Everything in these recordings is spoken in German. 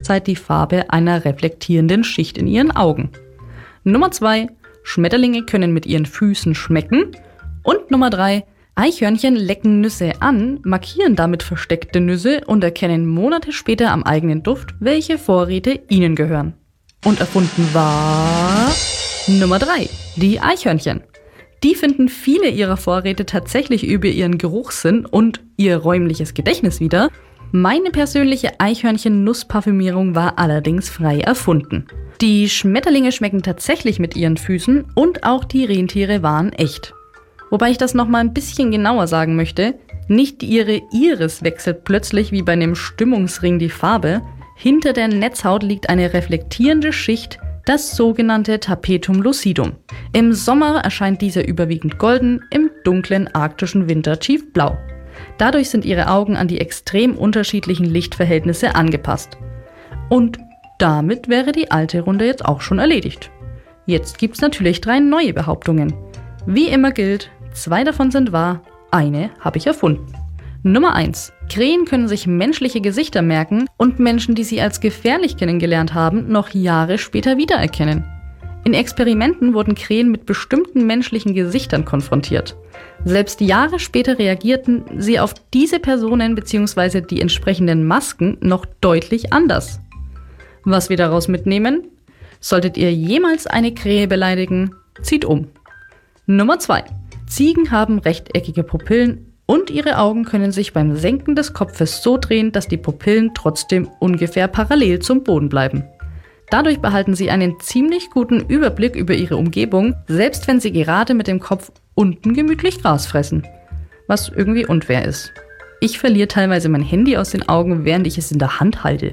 Lebenszeit die Farbe einer reflektierenden Schicht in ihren Augen. Nummer 2. Schmetterlinge können mit ihren Füßen schmecken. Und Nummer 3. Eichhörnchen lecken Nüsse an, markieren damit versteckte Nüsse und erkennen Monate später am eigenen Duft, welche Vorräte ihnen gehören. Und erfunden war Nummer 3, die Eichhörnchen. Die finden viele ihrer Vorräte tatsächlich über ihren Geruchssinn und ihr räumliches Gedächtnis wieder. Meine persönliche Eichhörnchen-Nussparfümierung war allerdings frei erfunden. Die Schmetterlinge schmecken tatsächlich mit ihren Füßen und auch die Rentiere waren echt. Wobei ich das nochmal ein bisschen genauer sagen möchte, nicht ihre Iris wechselt plötzlich wie bei einem Stimmungsring die Farbe. Hinter der Netzhaut liegt eine reflektierende Schicht, das sogenannte Tapetum lucidum. Im Sommer erscheint dieser überwiegend golden, im dunklen arktischen Winter tiefblau. Dadurch sind ihre Augen an die extrem unterschiedlichen Lichtverhältnisse angepasst. Und damit wäre die alte Runde jetzt auch schon erledigt. Jetzt gibt's natürlich 3 neue Behauptungen. Wie immer gilt, 2 davon sind wahr, eine habe ich erfunden. Nummer 1. Krähen können sich menschliche Gesichter merken und Menschen, die sie als gefährlich kennengelernt haben, noch Jahre später wiedererkennen. In Experimenten wurden Krähen mit bestimmten menschlichen Gesichtern konfrontiert. Selbst Jahre später reagierten sie auf diese Personen bzw. die entsprechenden Masken noch deutlich anders. Was wir daraus mitnehmen? Solltet ihr jemals eine Krähe beleidigen, zieht um. Nummer 2. Ziegen haben rechteckige Pupillen und ihre Augen können sich beim Senken des Kopfes so drehen, dass die Pupillen trotzdem ungefähr parallel zum Boden bleiben. Dadurch behalten sie einen ziemlich guten Überblick über ihre Umgebung, selbst wenn sie gerade mit dem Kopf unten gemütlich Gras fressen. Was irgendwie unfair ist. Ich verliere teilweise mein Handy aus den Augen, während ich es in der Hand halte.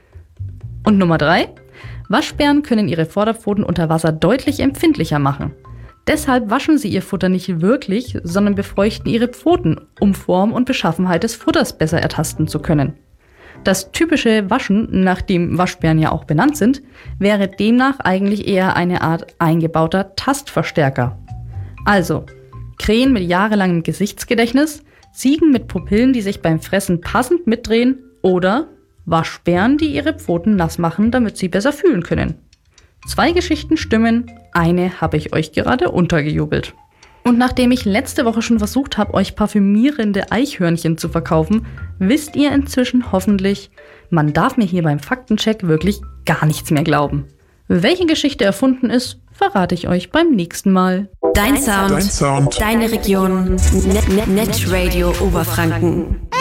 Und Nummer 3. Waschbären können ihre Vorderpfoten unter Wasser deutlich empfindlicher machen. Deshalb waschen sie ihr Futter nicht wirklich, sondern befeuchten ihre Pfoten, um Form und Beschaffenheit des Futters besser ertasten zu können. Das typische Waschen, nach dem Waschbären ja auch benannt sind, wäre demnach eigentlich eher eine Art eingebauter Tastverstärker. Also, Krähen mit jahrelangem Gesichtsgedächtnis, Ziegen mit Pupillen, die sich beim Fressen passend mitdrehen oder Waschbären, die ihre Pfoten nass machen, damit sie besser fühlen können. 2 Geschichten stimmen, eine habe ich euch gerade untergejubelt. Und nachdem ich letzte Woche schon versucht habe, euch parfümierende Eichhörnchen zu verkaufen, wisst ihr inzwischen hoffentlich, man darf mir hier beim Faktencheck wirklich gar nichts mehr glauben. Welche Geschichte erfunden ist, verrate ich euch beim nächsten Mal. Dein Sound. Deine Region. Netradio Oberfranken.